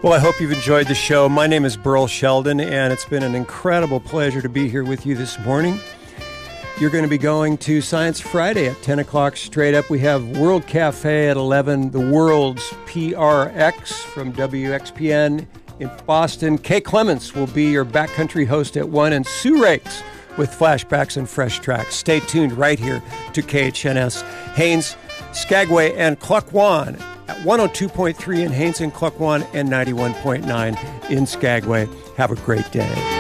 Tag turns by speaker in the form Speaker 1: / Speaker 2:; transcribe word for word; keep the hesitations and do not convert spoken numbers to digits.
Speaker 1: Well, I hope you've enjoyed the show. My name is Burl Sheldon, and it's been an incredible pleasure to be here with you this morning. You're going to be going to Science Friday at ten o'clock straight up. We have World Cafe at eleven, the world's P R X from W X P N in Boston. Kay Clements will be your backcountry host at one, and Sue Rakes with flashbacks and fresh tracks. Stay tuned right here to K H N S. Haines, Skagway, and Klukwan at one oh two point three in Haines and Klukwan and ninety-one point nine in Skagway. Have a great day.